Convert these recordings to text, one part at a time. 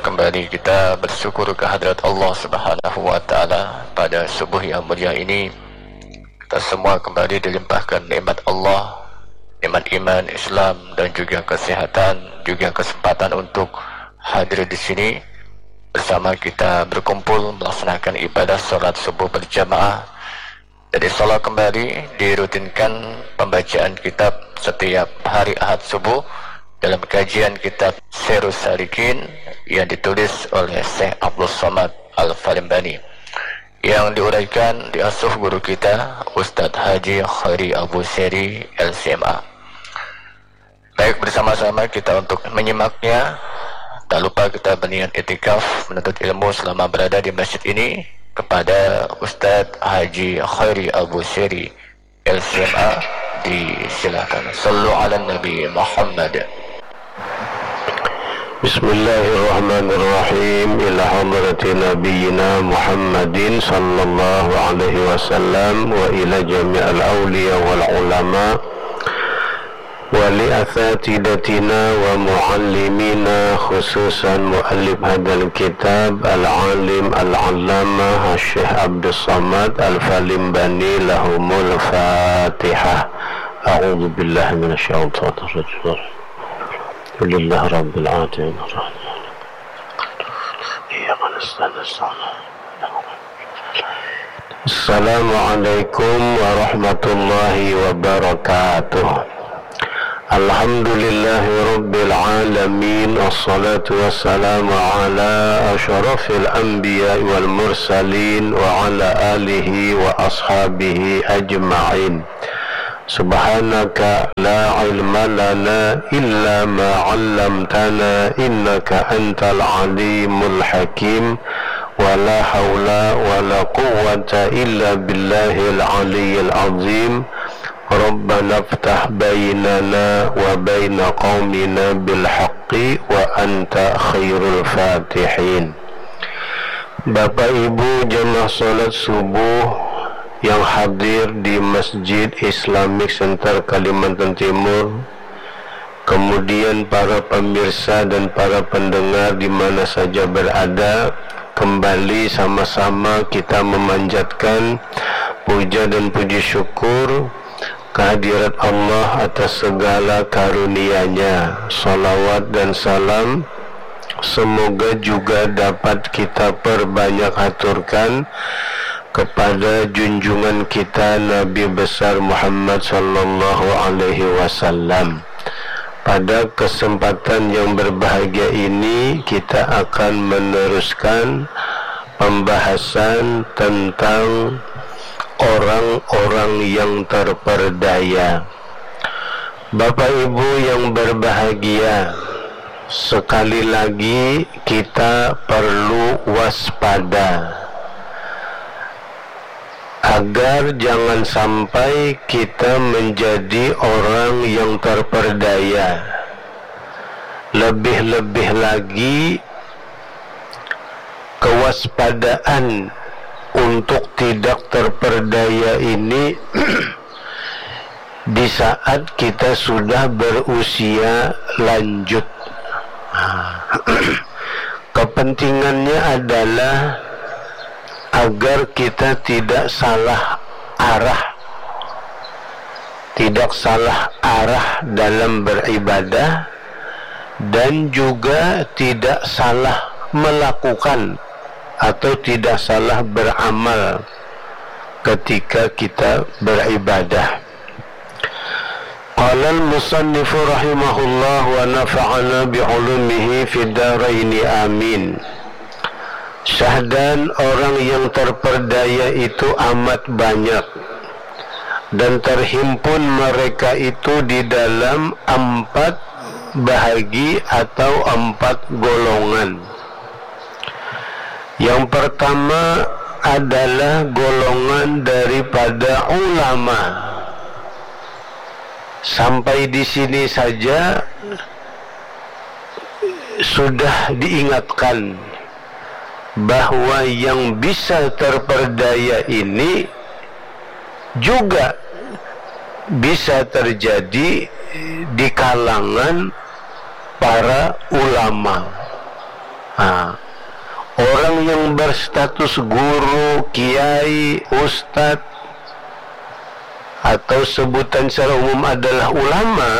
kembali kita bersyukur kehadrat Allah Subhanahu wa Ta'ala pada subuh yang mulia ini. Kita semua kembali dilimpahkan nikmat Allah, nikmat iman, Islam dan juga kesehatan, juga kesempatan untuk hadir di sini bersama kita berkumpul melaksanakan ibadah salat subuh berjamaah. Jadi salat kembali dirutinkan pembacaan kitab setiap hari Ahad subuh dalam kajian kitab Sirus Salikin yang ditulis oleh Syekh Abdul Somad Al-Falimbani, yang diuraikan diasuh guru kita Ustadz Haji Khairi Abu Seri LCMA. Baik, bersama-sama kita untuk menyimaknya. Tak lupa kita berniat itikaf menuntut ilmu selama berada di masjid ini kepada Ustadz Haji Khairi Abu Seri LCMA. Disilakan. Sallu ala Nabi Muhammad. Bismillahirrahmanirrahim. Ila hadrati nabiyina Muhammadin sallallahu alaihi wasallam wa ila jami'al awliya wal ulama wa li athatidatina wa muallimina, khususan muallif hadal kitab al-alim al-allamah Syekh Abdul Somad Al-Falimbani, lahumul Fatihah. A'udzu billahi minasyaitonir rajim. Alhamdulillah Rabbil Alamin. Assalamualaikum warahmatullahi wabarakatuh. Alhamdulillahi Rabbil Alamin. Assalatu wassalamu ala asyrafil anbiya wal mursalin wa ala alihi wa ashabihi ajma'in. Subhanaka la ilma lana illa ma 'allamtana innaka antal alimul hakim wa la hawla wa la quwwata illa billahil aliyyil azim. Rabbana iftah bainana wa baina qaumina bil haqqi wa anta khairul fatihin. Bapak Ibu jemaah salat subuh yang hadir di Masjid Islamic Center Kalimantan Timur, kemudian para pemirsa dan para pendengar di mana saja berada, kembali sama-sama kita memanjatkan puja dan puji syukur kehadirat Allah atas segala karunia-Nya. Salawat dan salam semoga juga dapat kita perbanyak aturkan kepada junjungan kita Nabi besar Muhammad sallallahu alaihi wasallam. Pada kesempatan yang berbahagia ini kita akan meneruskan pembahasan tentang orang-orang yang terperdaya. Bapak Ibu yang berbahagia, sekali lagi kita perlu waspada agar jangan sampai kita menjadi orang yang terperdaya. Lebih-lebih lagi kewaspadaan untuk tidak terperdaya ini di saat kita sudah berusia lanjut. Kepentingannya adalah agar kita tidak salah arah dalam beribadah, dan juga tidak salah melakukan atau tidak salah beramal ketika kita beribadah. Qala al-musannifu rahimahullah wa nafa'ana bi'ulumihi fid dharaini amin. Syahdan orang yang terperdaya itu amat banyak, dan terhimpun mereka itu di dalam 4 bahagi atau 4 golongan. Yang pertama adalah golongan daripada ulama. Sampai di sini saja sudah diingatkan bahwa yang bisa terperdaya ini juga bisa terjadi di kalangan para ulama. Orang yang berstatus guru, kiai, ustadz, atau sebutan secara umum adalah ulama,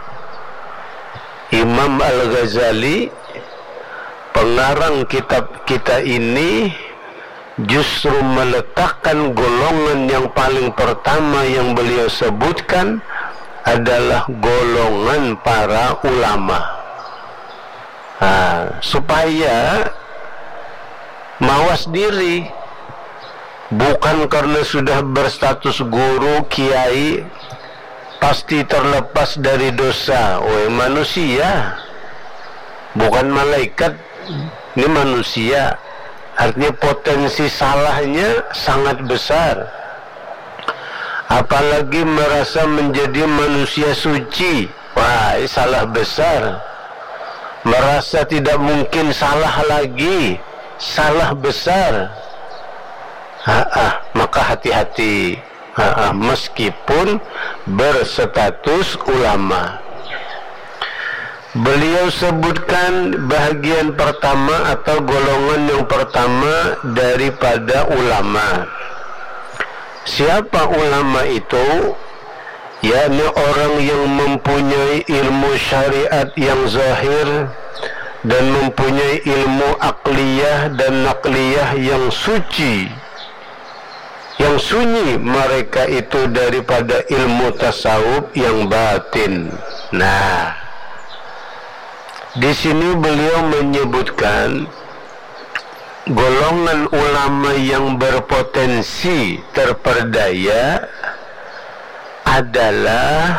Imam Al-Ghazali, pengarang kitab kita ini, justru meletakkan golongan yang paling pertama yang beliau sebutkan adalah golongan para ulama. Supaya mawas diri, bukan karena sudah berstatus guru, kiai pasti terlepas dari dosa. Manusia, bukan malaikat, ini manusia. Artinya potensi salahnya sangat besar. Apalagi merasa menjadi manusia suci, ini salah besar. Merasa tidak mungkin salah lagi, salah besar. Maka hati-hati, meskipun berstatus ulama. Beliau sebutkan bahagian pertama atau golongan yang pertama daripada ulama. Siapa ulama itu? Yakni orang yang mempunyai ilmu syariat yang zahir dan mempunyai ilmu akliyah dan nakliyah yang suci, yang sunyi mereka itu daripada ilmu tasawuf yang batin. Di sini beliau menyebutkan golongan ulama yang berpotensi terperdaya adalah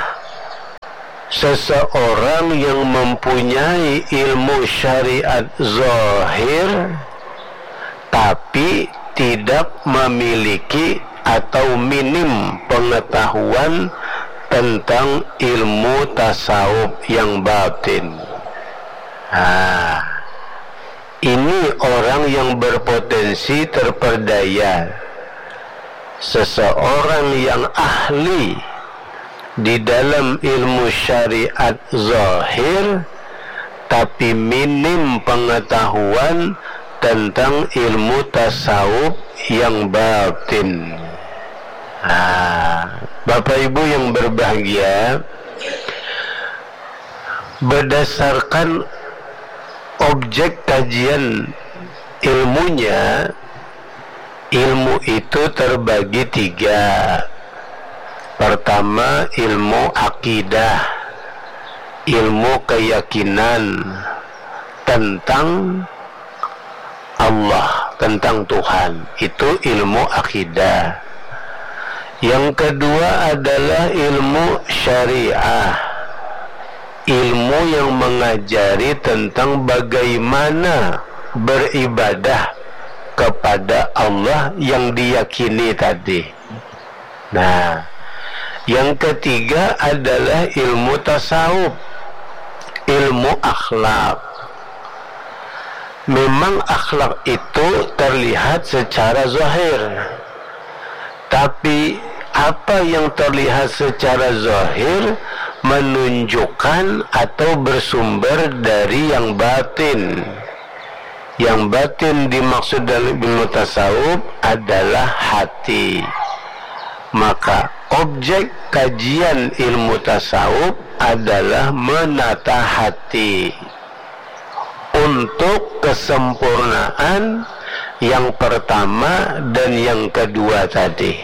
seseorang yang mempunyai ilmu syariat zahir tapi tidak memiliki atau minim pengetahuan tentang ilmu tasawuf yang batin. Ini orang yang berpotensi terperdaya. Seseorang yang ahli di dalam ilmu syariat zahir tapi minim pengetahuan tentang ilmu tasawuf yang batin. Bapak Ibu yang berbahagia, berdasarkan objek kajian ilmunya, ilmu itu terbagi 3. Pertama, ilmu akidah, ilmu keyakinan tentang Allah, tentang Tuhan. Itu ilmu akidah. Yang kedua adalah ilmu syariah, ilmu yang mengajari tentang bagaimana beribadah kepada Allah yang diyakini tadi. Yang ketiga adalah ilmu tasawuf, ilmu akhlak. Memang akhlak itu terlihat secara zahir, tapi apa yang terlihat secara zahir menunjukkan atau bersumber dari yang batin. Yang batin dimaksud dalam ilmu tasawuf adalah hati. Maka objek kajian ilmu tasawuf adalah menata hati untuk kesempurnaan yang pertama dan yang kedua tadi.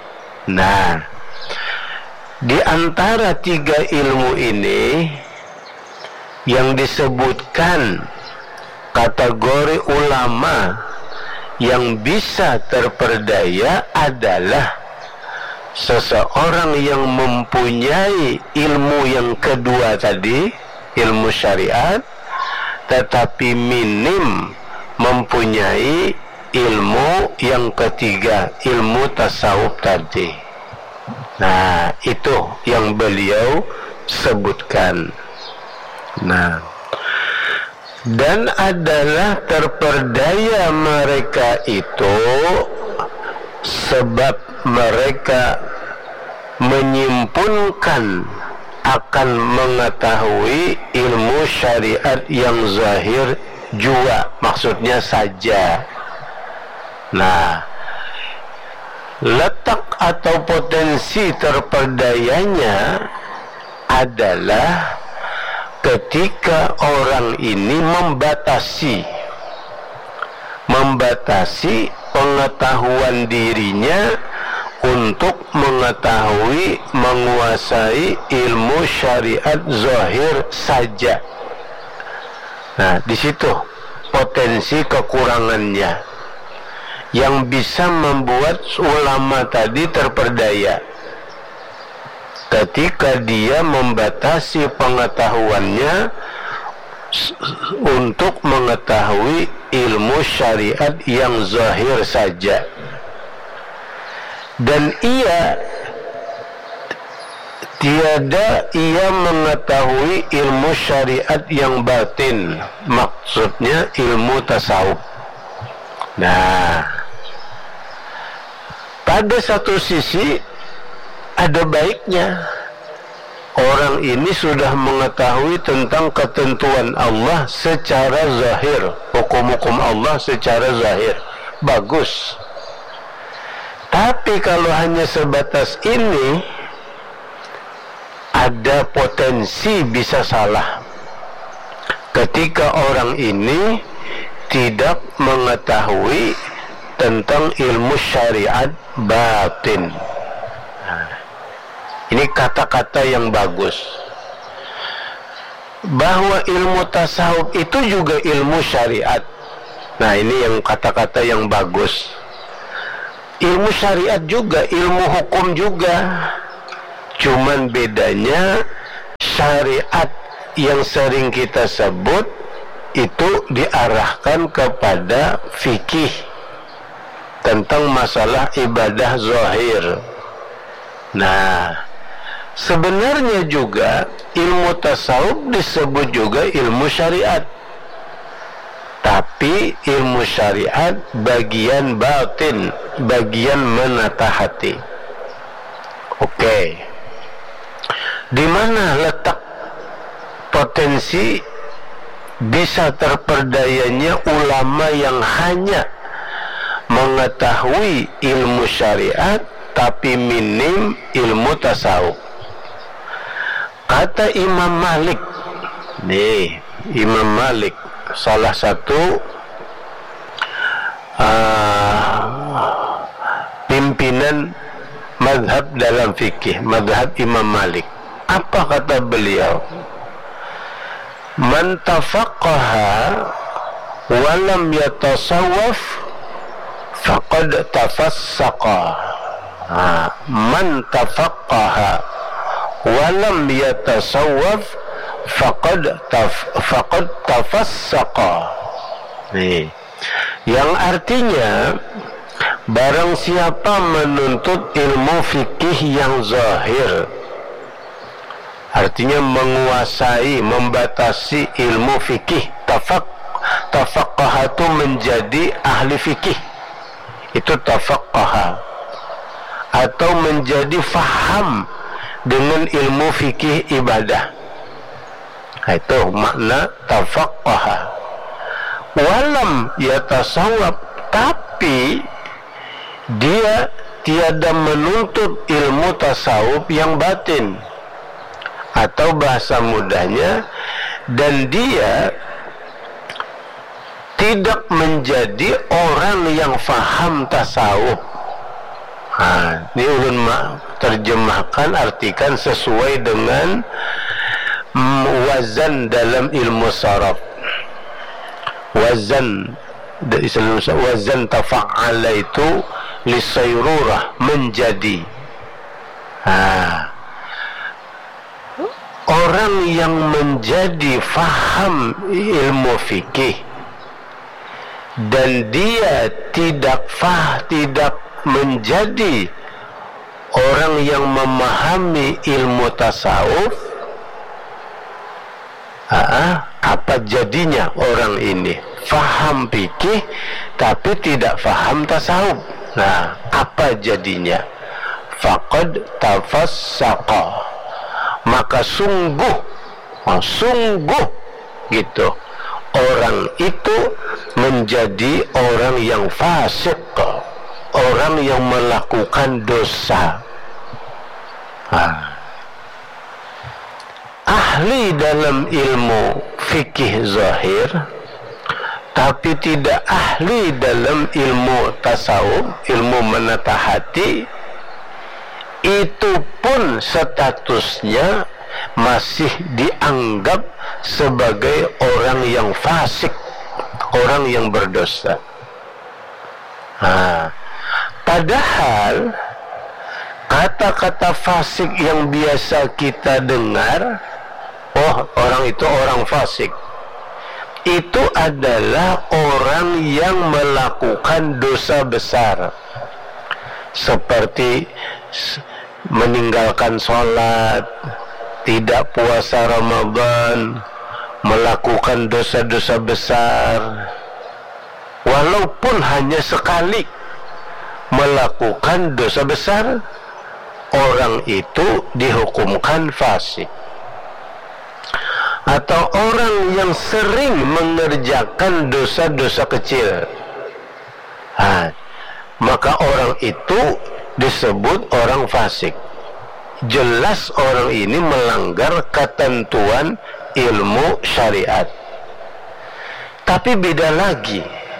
Di antara 3 ilmu ini yang disebutkan kategori ulama yang bisa terperdaya adalah seseorang yang mempunyai ilmu yang kedua tadi, ilmu syariat, tetapi minim mempunyai ilmu yang ketiga, ilmu tasawuf tadi. Itu yang beliau sebutkan. Dan adalah terperdaya mereka itu sebab mereka menyimpunkan akan mengetahui ilmu syariat yang zahir jua, maksudnya saja. Nah, letak atau potensi terperdayanya adalah ketika orang ini membatasi pengetahuan dirinya untuk mengetahui, menguasai ilmu syariat zahir saja. Nah, di situ potensi kekurangannya yang bisa membuat ulama tadi terperdaya. Ketika dia membatasi pengetahuannya untuk mengetahui ilmu syariat yang zahir saja, dan ia mengetahui ilmu syariat yang batin, maksudnya ilmu tasawuf. Nah, pada satu sisi ada baiknya orang ini sudah mengetahui tentang ketentuan Allah secara zahir, hukum-hukum Allah secara zahir, bagus. Tapi kalau hanya sebatas ini, ada potensi bisa salah ketika orang ini tidak mengetahui tentang ilmu syariat batin. Ini kata-kata yang bagus, bahwa ilmu tasawuf itu juga ilmu syariat. Nah, ini yang kata-kata yang bagus. Ilmu syariat juga, ilmu hukum juga. Cuman bedanya syariat yang sering kita sebut itu diarahkan kepada fikih tentang masalah ibadah zahir. Nah, sebenarnya juga ilmu tasawuf disebut juga ilmu syariat, tapi ilmu syariat bagian batin, bagian menata hati. Oke. Di mana letak potensi bisa terperdayanya ulama yang hanya mengetahui ilmu syariat tapi minim ilmu tasawuf? Kata Imam Malik, nih Imam Malik salah satu pimpinan mazhab dalam fikih, mazhab Imam Malik. Apa kata beliau? Man tafaqqaha wa lam yatasawwaf faqad tafassaqa. Man tafaqqaha wa lam yatasawwaf faqad tafassaqa. Nih, yang artinya barang siapa menuntut ilmu fikih yang zahir, artinya menguasai, membatasi ilmu fikih, tafaqqaha itu menjadi ahli fikih, itu tafaqqaha, atau menjadi faham dengan ilmu fikih ibadah. Nah, itu makna tafaqqaha. Walam yatasawwab, tapi dia tiada menuntut ilmu tasawuf yang batin, atau bahasa mudahnya, dan dia tidak menjadi orang yang faham tasawuf. Ini ulun terjemahkan, artikan sesuai dengan wazan dalam ilmu saraf. Wazan tafa'ala itu lisayrurah, menjadi. Orang yang menjadi faham ilmu fikih dan dia tidak menjadi orang yang memahami ilmu tasawuf, apa jadinya orang ini? Faham fikih tapi tidak faham tasawuf. Nah, apa jadinya? Faqad tafassaqa, maka sungguh gitu, orang orang itu menjadi orang yang fasik, orang yang melakukan dosa. Ahli dalam ilmu fikih zahir tapi tidak ahli dalam ilmu tasawuf, ilmu menata hati, itu pun statusnya masih dianggap sebagai orang yang fasik, orang yang berdosa. Padahal kata-kata fasik yang biasa kita dengar, oh orang itu orang fasik, itu adalah orang yang melakukan dosa besar, seperti meninggalkan sholat, tidak puasa Ramadan, melakukan dosa-dosa besar. Walaupun hanya sekali melakukan dosa besar, orang itu dihukumkan fasik. Atau orang yang sering mengerjakan dosa-dosa kecil, maka orang itu disebut orang fasik. Jelas orang ini melanggar ketentuan ilmu syariat. Tapi beda lagi,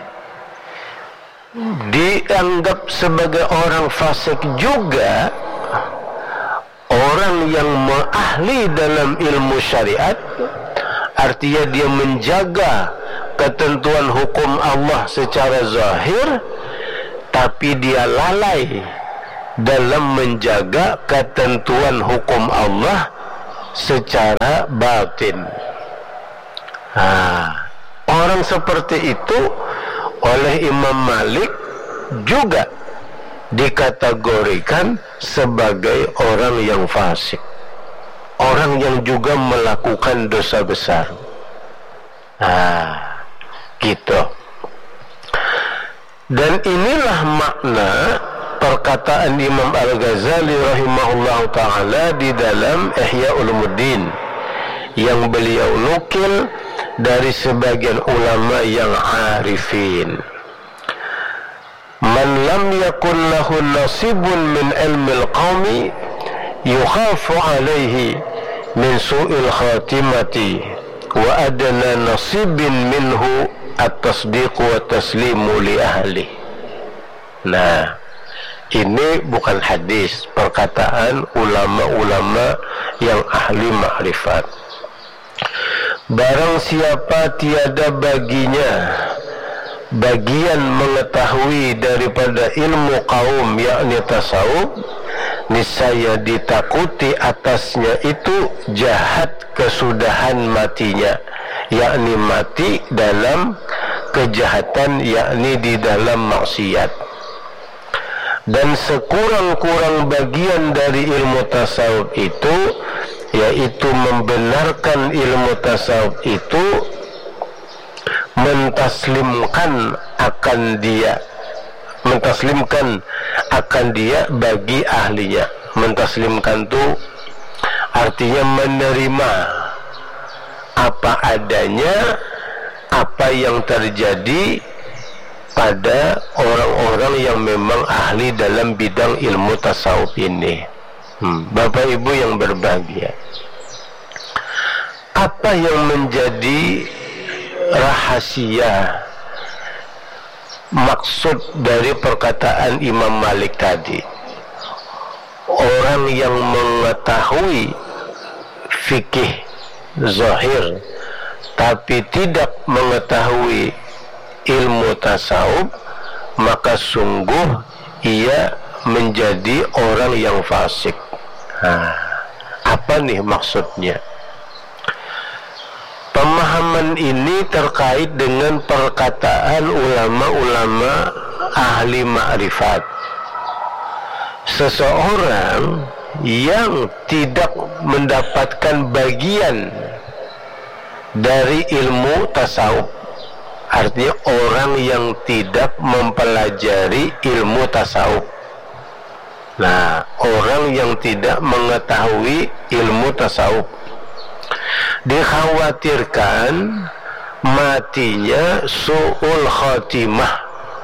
dianggap sebagai orang fasik juga orang yang ahli dalam ilmu syariat, artinya dia menjaga ketentuan hukum Allah secara zahir, tapi dia lalai dalam menjaga ketentuan hukum Allah secara batin. Orang seperti itu oleh Imam Malik juga dikategorikan sebagai orang yang fasik, orang yang juga melakukan dosa besar. Gitu. Dan inilah makna perkataan Imam Al-Ghazali rahimahullah ta'ala di dalam Ihya Ulumuddin, yang beliau nukil dari sebagian ulama yang arifin. Man lam yakun lahu nasibun min ilmil qawmi yukhafu alaihi min su'il khatimati wa adna nasibin minhu at-tasdiq wa taslimu li ahli. Nah, ini bukan hadis, perkataan ulama-ulama yang ahli ma'rifat. Barang siapa tiada baginya bagian mengetahui daripada ilmu kaum, yakni tasawuf, niscaya ditakuti atasnya itu jahat kesudahan matinya, yakni mati dalam kejahatan, yakni di dalam maksiat. Dan sekurang-kurang bagian dari ilmu tasawuf itu, yaitu membenarkan ilmu tasawuf itu, mentaslimkan akan dia bagi ahlinya. Mentaslimkan itu artinya menerima apa adanya, apa yang terjadi pada orang-orang yang memang ahli dalam bidang ilmu tasawuf ini. Bapak Ibu yang berbahagia, apa yang menjadi rahasia maksud dari perkataan Imam Malik tadi? Orang yang mengetahui fikih zahir tapi tidak mengetahui ilmu tasawuf, maka sungguh ia menjadi orang yang fasik. Apa nih maksudnya? Pemahaman ini terkait dengan perkataan ulama-ulama ahli ma'rifat. Seseorang yang tidak mendapatkan bagian dari ilmu tasawuf, artinya orang yang tidak mempelajari ilmu tasawuf. Nah, orang yang tidak mengetahui ilmu tasawuf, dikhawatirkan matinya su'ul khatimah.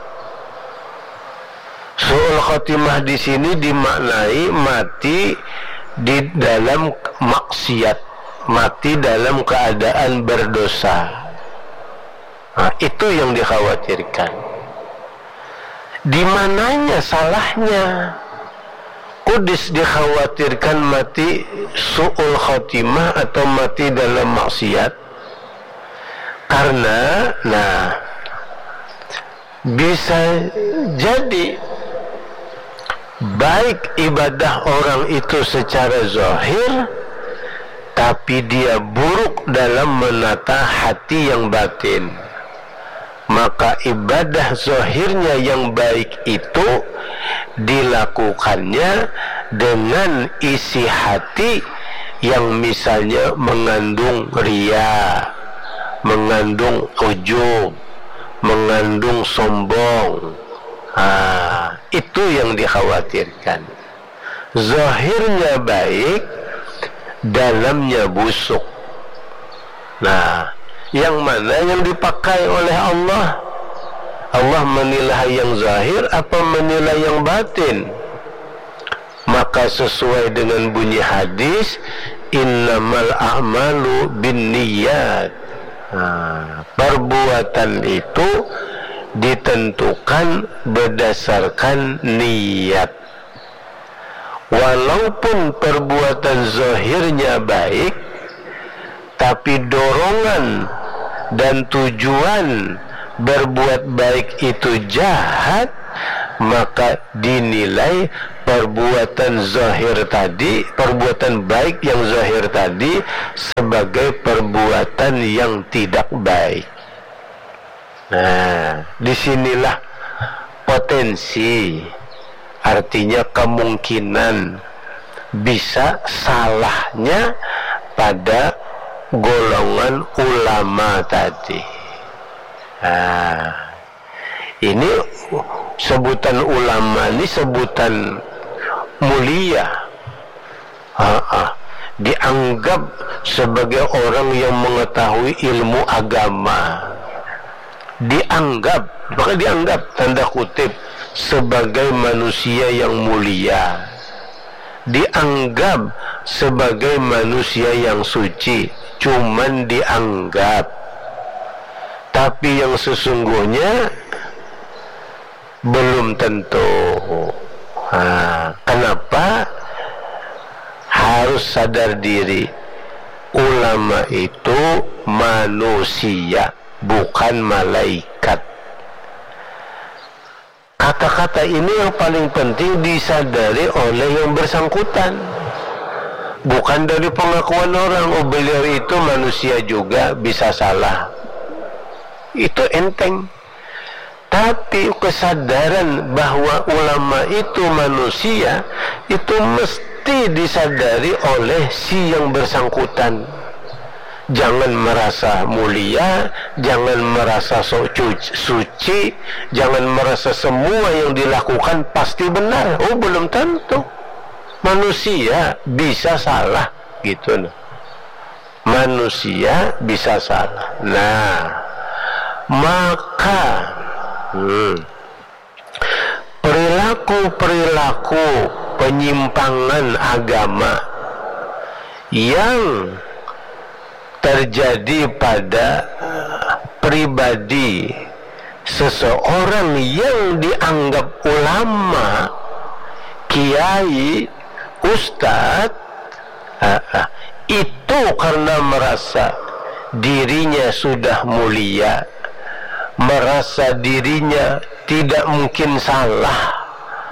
Su'ul khatimah di sini dimaknai mati di dalam maksiat, mati dalam keadaan berdosa. Nah, itu yang dikhawatirkan. Di mananya salahnya? Kudis dikhawatirkan mati su'ul khatimah atau mati dalam maksiat? Karena, bisa jadi baik ibadah orang itu secara zahir, tapi dia buruk dalam menata hati yang batin. Maka ibadah zahirnya yang baik itu dilakukannya dengan isi hati yang misalnya mengandung riya, mengandung ujub, mengandung sombong. Itu yang dikhawatirkan. Zahirnya baik, dalamnya busuk. Yang mana yang dipakai oleh Allah? Allah menilai yang zahir apa menilai yang batin? Maka sesuai dengan bunyi hadis, innamal a'malu binniyat. Perbuatan itu ditentukan berdasarkan niat. Walaupun perbuatan zahirnya baik, tapi dorongan dan tujuan berbuat baik itu jahat, maka dinilai perbuatan zahir tadi, perbuatan baik yang zahir tadi sebagai perbuatan yang tidak baik. Disinilah potensi, artinya kemungkinan bisa salahnya pada golongan ulama tadi. Ini sebutan ulama, ini sebutan mulia. Dianggap sebagai orang yang mengetahui ilmu agama. Maka dianggap tanda kutip sebagai manusia yang mulia. Dianggap sebagai manusia yang suci, cuman dianggap. Tapi yang sesungguhnya belum tentu. Kenapa? Harus sadar diri, ulama itu manusia, bukan malaikat. Kata-kata ini yang paling penting disadari oleh yang bersangkutan, bukan dari pengakuan orang. Beliau itu manusia juga, bisa salah, itu enteng. Tapi kesadaran bahwa ulama itu manusia, itu mesti disadari oleh si yang bersangkutan. Jangan merasa mulia, jangan merasa suci, jangan merasa semua yang dilakukan pasti benar. Belum tentu. Manusia bisa salah, gitu. Manusia bisa salah. Maka perilaku penyimpangan agama yang terjadi pada pribadi seseorang yang dianggap ulama, kiai, ustadz, itu karena merasa dirinya sudah mulia, merasa dirinya tidak mungkin salah,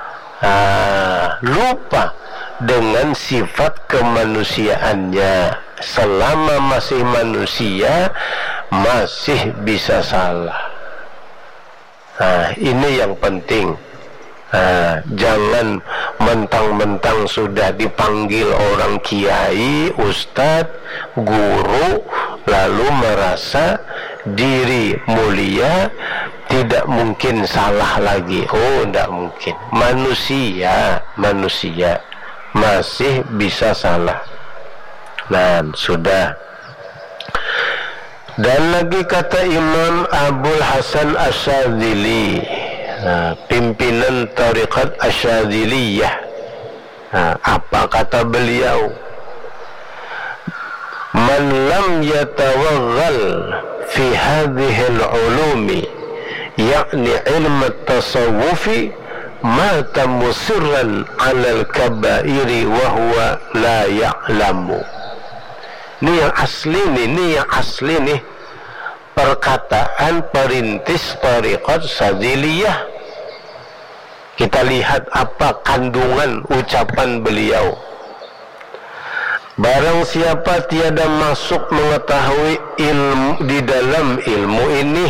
lupa dengan sifat kemanusiaannya. Selama masih manusia, masih bisa salah. Ini yang penting. Jangan mentang-mentang sudah dipanggil orang kiai, ustadz, guru, lalu merasa diri mulia, tidak mungkin salah lagi. Tidak mungkin. Manusia masih bisa salah. Sudah. Dan lagi kata Imam Abul Hasan Asyadzili, pimpinan tariqat Asyadziliyah, apa kata beliau? Man lam yatawaggal fi hadhihi al-ulumi, yakni ilm at-tasawufi, mata musirran 'ala al-kaba'iri wa huwa la ya'lamu. Ini yang asli nih perkataan perintis tariqat Syadziliyah. Kita lihat apa kandungan ucapan beliau. Barang siapa tiada masuk mengetahui ilmu di dalam ilmu ini,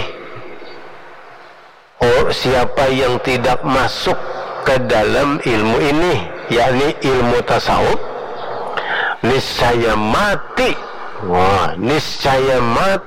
siapa yang tidak masuk ke dalam ilmu ini, yakni ilmu tasawuf, niscaya mati. Niscaya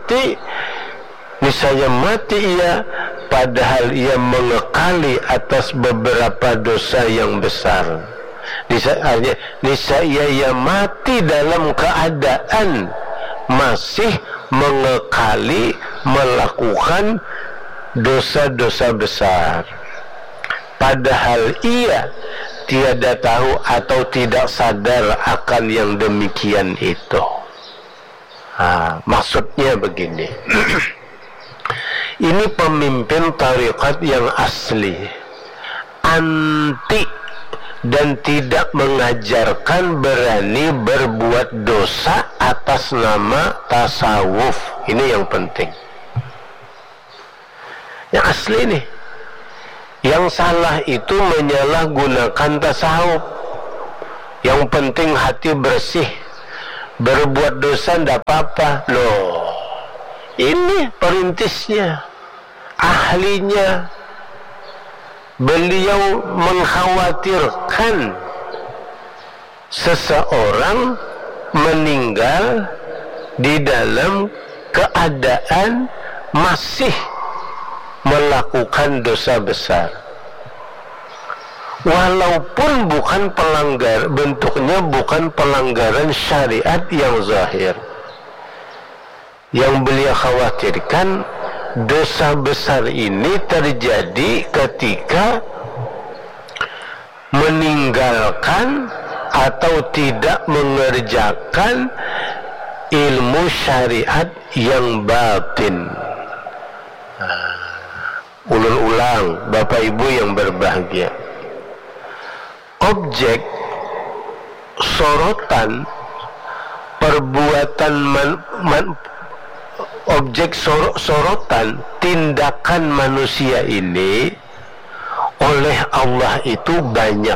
mati ia, padahal ia mengekali atas beberapa dosa yang besar. Niscaya ia mati dalam keadaan masih mengekali melakukan dosa-dosa besar, padahal ia tiada tahu atau tidak sadar akan yang demikian itu. Maksudnya begini. Ini pemimpin tariqat yang asli, anti dan tidak mengajarkan berani berbuat dosa atas nama tasawuf. Ini yang penting. Yang asli nih. Yang salah itu menyalahgunakan tasawuf. Yang penting hati bersih, berbuat dosa tidak apa-apa. Loh, ini perintisnya, ahlinya. Beliau mengkhawatirkan seseorang meninggal di dalam keadaan masih melakukan dosa besar, walaupun bukan bentuknya bukan pelanggaran syariat yang zahir. Yang beliau khawatirkan, dosa besar ini terjadi ketika meninggalkan atau tidak mengerjakan ilmu syariat yang batin. Ulang-ulang, Bapak Ibu yang berbahagia, objek sorotan perbuatan objek sorotan tindakan manusia ini oleh Allah itu banyak.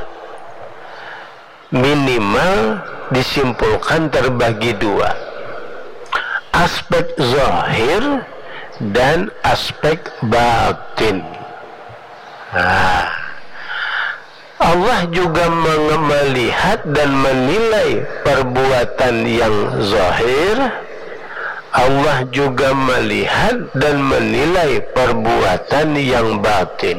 Minimal disimpulkan terbagi dua, aspek zahir dan aspek batin. Allah juga melihat dan menilai perbuatan yang zahir. Allah juga melihat dan menilai perbuatan yang batin.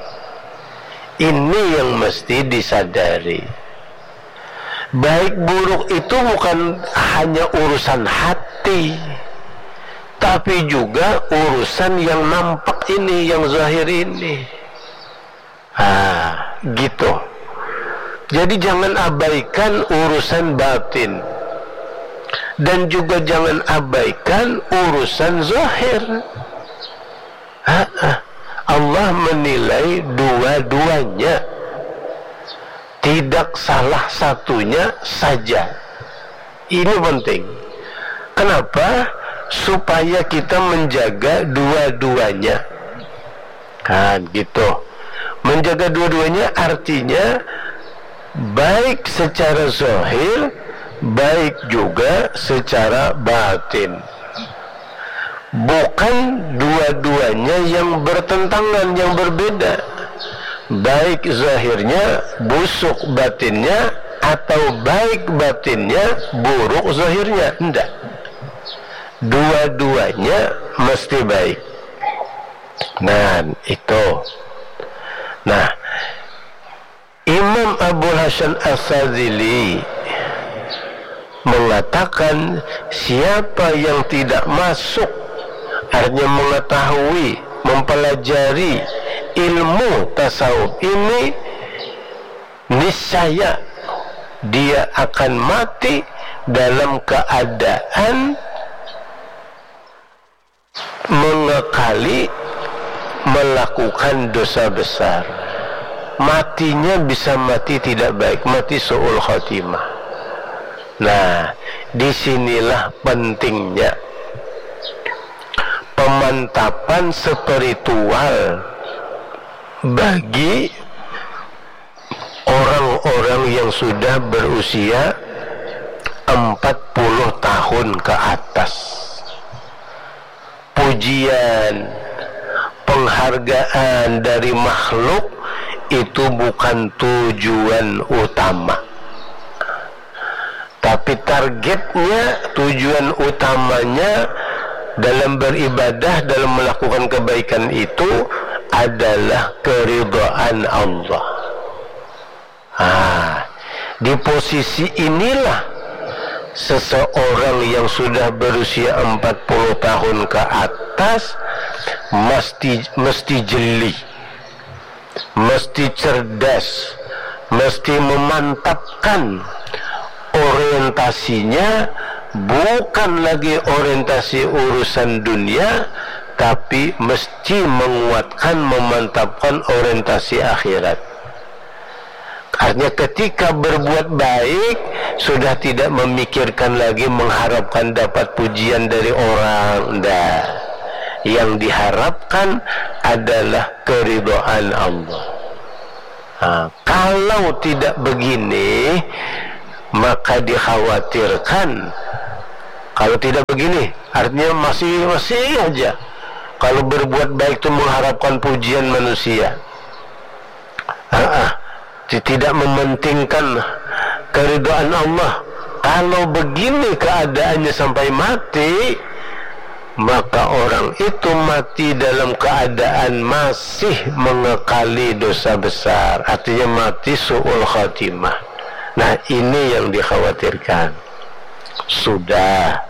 Ini yang mesti disadari. Baik buruk itu bukan hanya urusan hati, tapi juga urusan yang nampak ini, yang zahir ini. Gitu. Jadi jangan abaikan urusan batin, dan juga jangan abaikan urusan zahir. Allah menilai dua-duanya, tidak salah satunya saja. Ini penting. Kenapa? Supaya kita menjaga dua-duanya. Gitu. Menjaga dua-duanya artinya baik secara zahir, baik juga secara batin. Bukan dua-duanya yang bertentangan, yang berbeda. Baik zahirnya busuk batinnya, atau baik batinnya buruk zahirnya. Tidak. Dua-duanya mesti baik. Itu. Imam Abul Hasan Asyadzili mengatakan, siapa yang tidak masuk artinya mengetahui, mempelajari ilmu tasawuf ini, niscaya dia akan mati dalam keadaan mengekali melakukan dosa besar. Matinya bisa mati tidak baik, mati su'ul khatimah. Nah, disinilah pentingnya pemantapan spiritual bagi orang-orang yang sudah berusia 40 tahun ke atas. Pujian, penghargaan dari makhluk itu bukan tujuan utama, tapi targetnya, tujuan utamanya dalam beribadah, dalam melakukan kebaikan itu adalah keridhaan Allah. Di posisi inilah seseorang yang sudah berusia 40 tahun ke atas mesti jeli, mesti cerdas, mesti memantapkan orientasinya, bukan lagi orientasi urusan dunia, tapi mesti menguatkan, memantapkan orientasi akhirat. Artinya ketika berbuat baik sudah tidak memikirkan lagi mengharapkan dapat pujian dari orang. Yang diharapkan adalah keridhaan Allah. Kalau tidak begini, maka dikhawatirkan. Kalau tidak begini, artinya masih aja. Kalau berbuat baik itu mengharapkan pujian manusia, tidak mementingkan keridhaan Allah. Kalau begini keadaannya sampai mati, maka orang itu mati dalam keadaan masih mengekali dosa besar, artinya mati su'ul khatimah. Nah, ini yang dikhawatirkan. Sudah,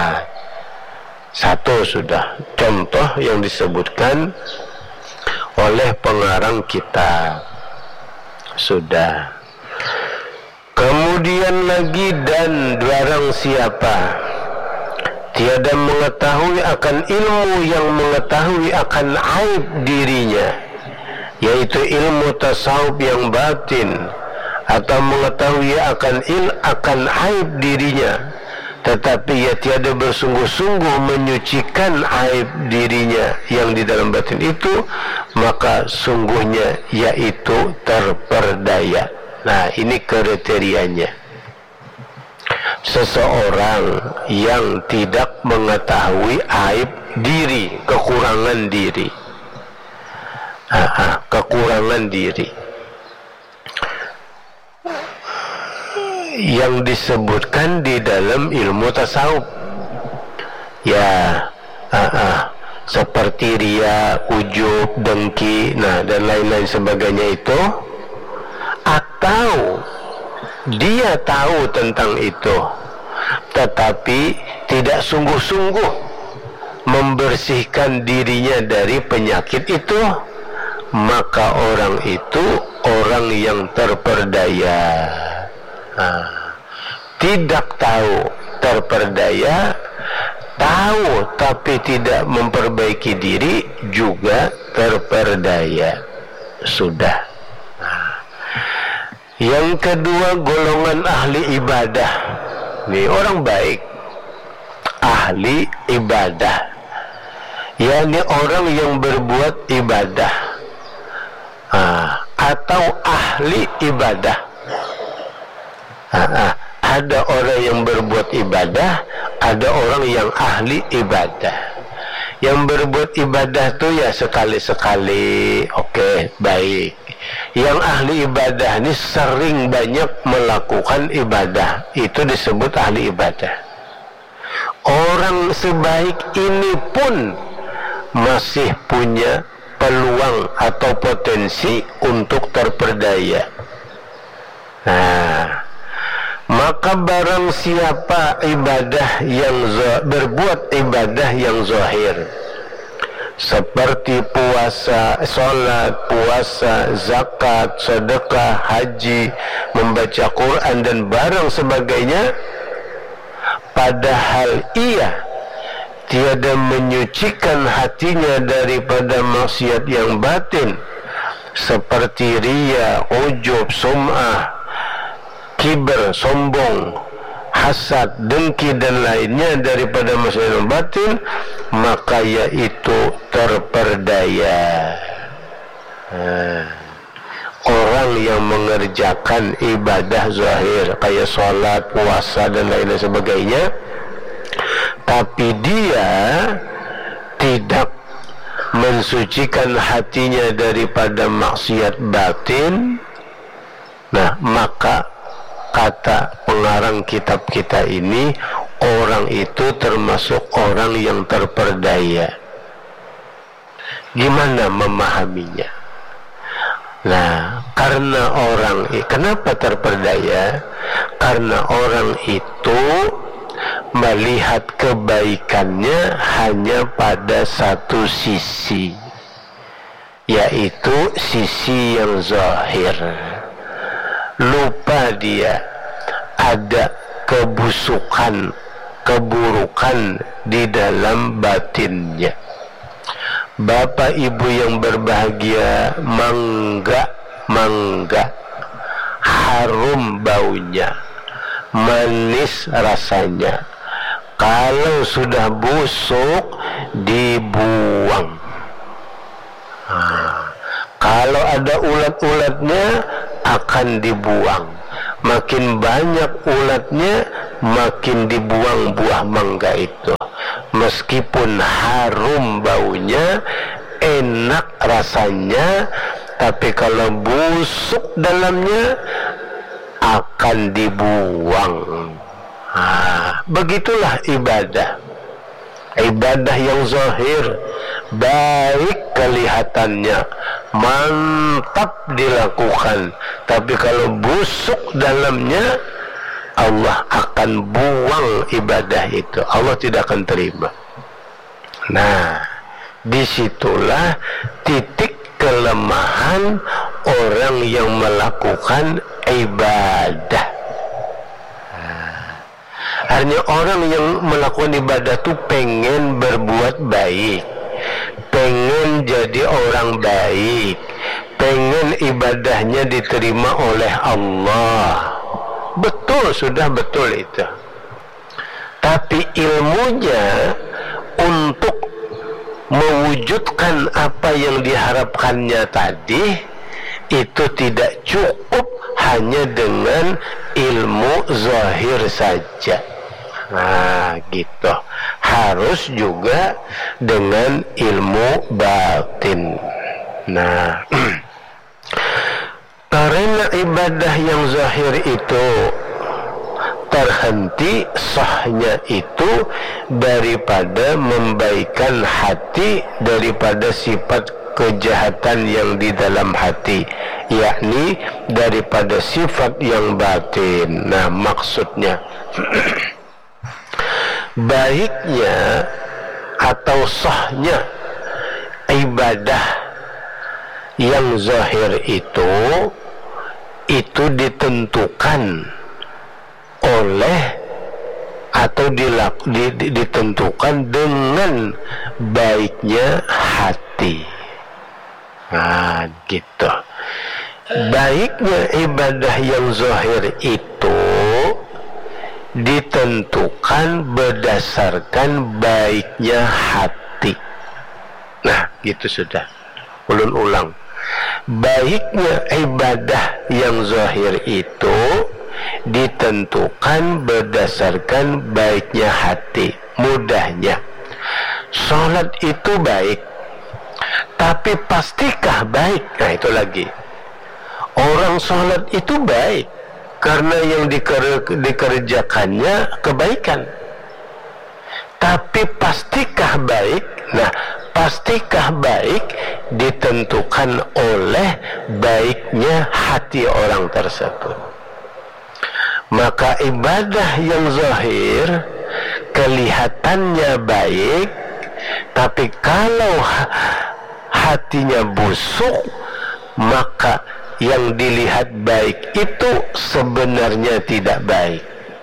satu sudah contoh yang disebutkan oleh pengarang kitab. Sudah. Kemudian lagi, dan barang siapa tiada mengetahui akan ilmu yang mengetahui akan aib dirinya, yaitu ilmu tasawuf yang batin, atau mengetahui akan aib dirinya, tetapi ia tiada bersungguh-sungguh menyucikan aib dirinya yang di dalam batin itu, maka sungguhnya yaitu terperdaya. Nah, ini kriterianya. Seseorang yang tidak mengetahui aib diri, kekurangan diri, kekurangan diri yang disebutkan di dalam ilmu tasawuf, seperti ria, ujub, dengki, dan lain-lain sebagainya itu, atau dia tahu tentang itu tetapi tidak sungguh-sungguh membersihkan dirinya dari penyakit itu, maka orang itu orang yang terperdaya. Tidak tahu terperdaya, tahu tapi tidak memperbaiki diri juga terperdaya. Sudah. Yang kedua, golongan ahli ibadah. Ini orang baik, ahli ibadah, yakni orang yang berbuat ibadah, atau ahli ibadah. Ada orang yang berbuat ibadah, ada orang yang ahli ibadah. Yang berbuat ibadah itu ya sekali-sekali, oke, baik. Yang ahli ibadah ini sering banyak melakukan ibadah, itu disebut ahli ibadah. Orang sebaik ini pun masih punya peluang atau potensi untuk terperdaya. Maka barang siapa berbuat ibadah yang zahir, seperti puasa, sholat, puasa, zakat, sedekah, haji, membaca Quran dan barang sebagainya, padahal ia tiada menyucikan hatinya daripada maksiat yang batin seperti riya, ujub, sum'ah, kiber, sombong, hasad, dengki dan lainnya daripada maksiat batin, maka yaitu terperdaya. Orang yang mengerjakan ibadah zahir kayak sholat, puasa dan lain sebagainya, tapi dia tidak mensucikan hatinya daripada maksiat batin, nah maka kata pengarang kitab kita ini, orang itu termasuk orang yang terperdaya. Gimana memahaminya? Nah, karena kenapa terperdaya? Karena orang itu melihat kebaikannya hanya pada satu sisi, yaitu sisi yang zahir. Lupa dia ada kebusukan, keburukan di dalam batinnya. Bapak ibu yang berbahagia, mangga harum baunya, manis rasanya. Kalau sudah busuk, dibuang. Kalau ada ulat-ulatnya, akan dibuang. Makin banyak ulatnya, makin dibuang buah mangga itu. Meskipun harum baunya, enak rasanya, tapi kalau busuk dalamnya, akan dibuang. Begitulah ibadah. Ibadah yang zahir, baik kelihatannya, mantap dilakukan, tapi kalau busuk dalamnya, Allah akan buang ibadah itu. Allah tidak akan terima. Nah, disitulah titik kelemahan orang yang melakukan ibadah. Artinya orang yang melakukan ibadah itu pengen berbuat baik, pengen jadi orang baik, pengen ibadahnya diterima oleh Allah. Betul, sudah betul itu. Tapi ilmunya untuk mewujudkan apa yang diharapkannya tadi, itu tidak cukup hanya dengan ilmu zahir saja. Nah, gitu. Harus juga dengan ilmu batin. Nah, karena ibadah yang zahir itu terhenti, sahnya itu daripada membaikkan hati daripada sifat kejahatan yang di dalam hati, yakni daripada sifat yang batin. Nah, maksudnya baiknya atau sahnya ibadah yang zahir itu ditentukan oleh atau ditentukan dengan baiknya hati. Nah, gitu. Baiknya ibadah yang zahir itu ditentukan berdasarkan baiknya hati. Nah, gitu sudah. Ulun ulang. Baiknya ibadah yang zahir itu ditentukan berdasarkan baiknya hati. Mudahnya, sholat itu baik, tapi pastikah baik? Nah, itu lagi. Orang sholat itu baik karena yang dikerjakannya kebaikan, tapi pastikah baik? Nah, pastikah baik ditentukan oleh baiknya hati orang tersebut. Maka ibadah yang zahir kelihatannya baik, Tapi kalau hatinya busuk, maka yang dilihat baik itu sebenarnya tidak baik,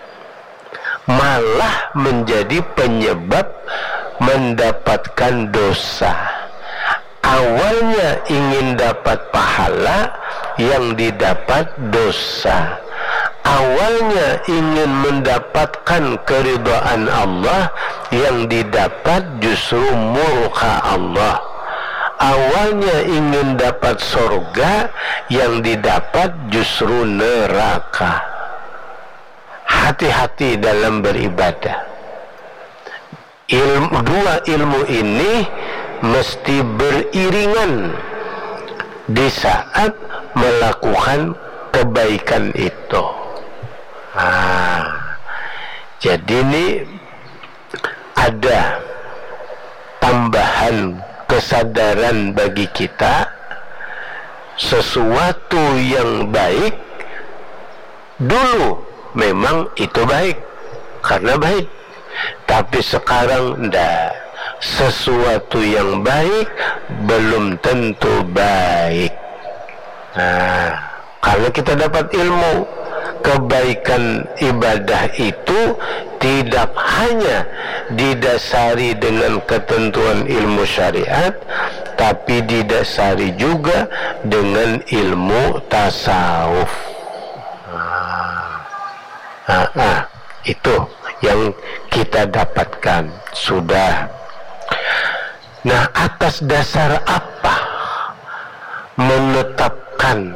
malah menjadi penyebab mendapatkan dosa. Awalnya ingin dapat pahala, yang didapat dosa. Awalnya ingin mendapatkan keridhaan Allah, yang didapat justru murka Allah. Awalnya ingin dapat surga, yang didapat justru neraka. Hati-hati dalam beribadah. Dua ilmu ini mesti beriringan di saat melakukan kebaikan itu. Jadi ini ada tambahan kesadaran bagi kita, sesuatu yang baik dulu memang itu baik karena baik, tapi sekarang enggak. Sesuatu yang baik belum tentu baik. Kalau kita dapat ilmu, kebaikan ibadah itu tidak hanya didasari dengan ketentuan ilmu syariat, tapi didasari juga dengan ilmu tasawuf. Itu yang kita dapatkan sudah. Nah, atas dasar apa menetapkan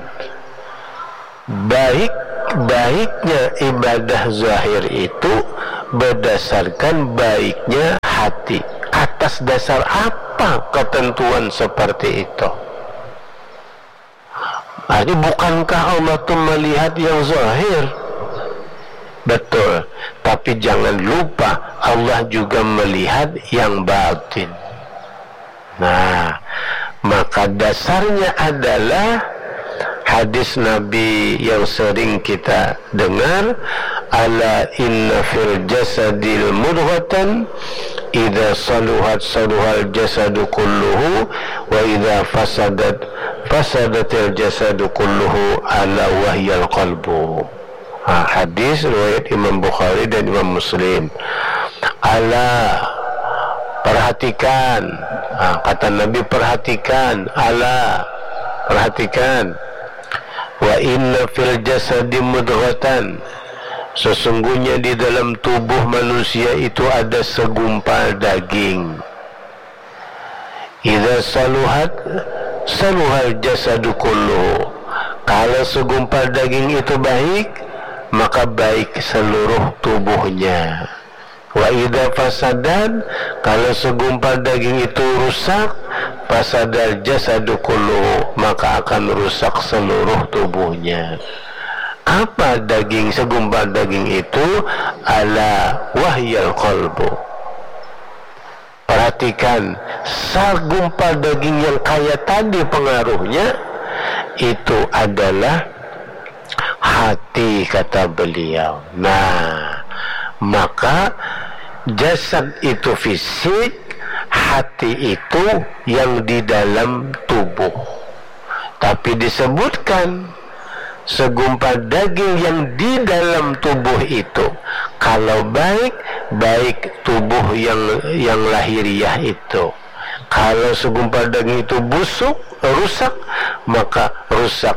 baiknya ibadah zahir itu berdasarkan baiknya hati? Atas dasar apa ketentuan seperti itu? Jadi bukankah Allah itu melihat yang zahir? Betul, tapi jangan lupa Allah juga melihat yang batin. Nah, maka dasarnya adalah hadis Nabi yang sering kita dengar, ala inna fil jasadil mudghatan idza saluhat saluhal jasadu kulluhu wa idza fasadatil jasadu kulluhu ala wahyal qalbu. Hadis riwayat Imam Bukhari dan Imam Muslim. Ala, perhatikan, kata Nabi, perhatikan, ala, perhatikan. Wa inna fil jasadi mudghatan, sesungguhnya di dalam tubuh manusia itu ada segumpal daging. Idza saluhat saluhal jasadu kulluhu, kalau segumpal daging itu baik, maka baik seluruh tubuhnya. Wa idza fasadan, kalau segumpal daging itu rusak, fasadal jasadu kulluhu, maka akan rusak seluruh tubuhnya. Apa daging, segumpal daging itu? Ala wahyal qalbu. Perhatikan, segumpal daging yang kaya tadi pengaruhnya itu adalah hati, kata beliau. Nah, maka jasad itu fisik, hati itu yang di dalam tubuh. Tapi disebutkan segumpal daging yang di dalam tubuh itu, kalau baik, baik tubuh yang lahiriah itu. Kalau segumpal daging itu busuk, rusak, maka rusak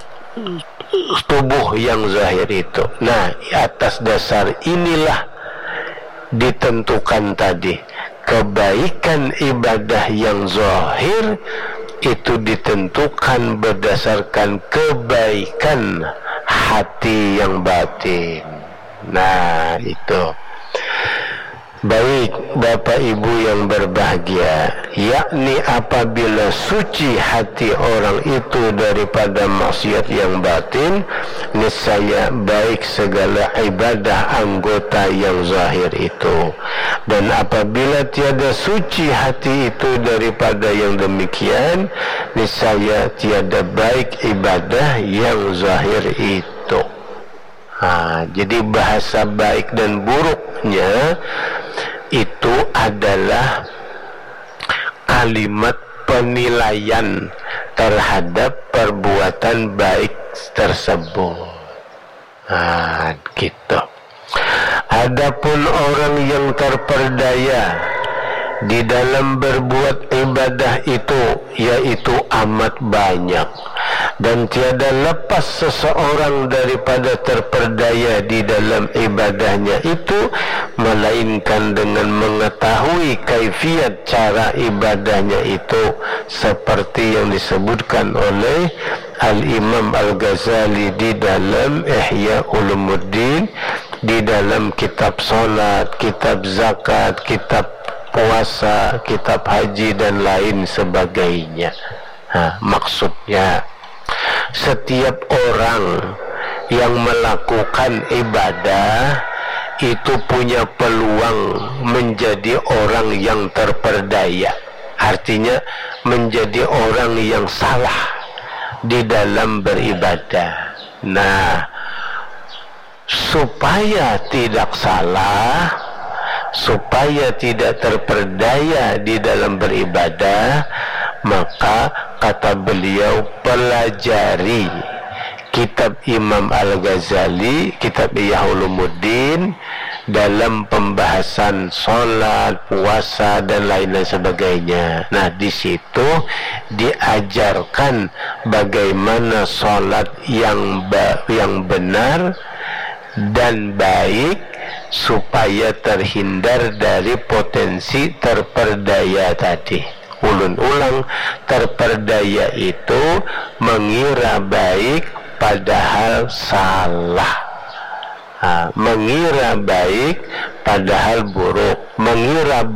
tubuh yang zahir itu. Nah, atas dasar inilah ditentukan tadi, kebaikan ibadah yang zahir itu ditentukan berdasarkan kebaikan hati yang batin. Nah, itu. Baik Bapak Ibu yang berbahagia, yakni apabila suci hati orang itu daripada maksiat yang batin, niscaya baik segala ibadah anggota yang zahir itu. Dan apabila tiada suci hati itu daripada yang demikian, niscaya tiada baik ibadah yang zahir itu. Jadi bahasa baik dan buruknya itu adalah kalimat penilaian terhadap perbuatan baik tersebut. Nah, gitu. Adapun orang yang terperdaya di dalam berbuat ibadah itu, yaitu amat banyak, dan tiada lepas seseorang daripada terperdaya di dalam ibadahnya itu, melainkan dengan mengetahui kaifiat cara ibadahnya itu, seperti yang disebutkan oleh Al-Imam Al-Ghazali di dalam Ihya Ulumuddin, di dalam kitab solat, kitab zakat, kitab puasa, kitab haji dan lain sebagainya. Maksudnya setiap orang yang melakukan ibadah itu punya peluang menjadi orang yang terperdaya, artinya menjadi orang yang salah di dalam beribadah. Nah, supaya tidak salah, supaya tidak terperdaya di dalam beribadah, maka kata beliau, pelajari kitab Imam Al-Ghazali, kitab Ihya Ulumuddin, dalam pembahasan sholat, puasa dan lain sebagainya. Nah, di situ diajarkan bagaimana sholat yang benar dan baik, supaya terhindar dari potensi terperdaya tadi. Ulun-ulang, terperdaya itu mengira baik padahal salah, mengira baik padahal buruk, mengira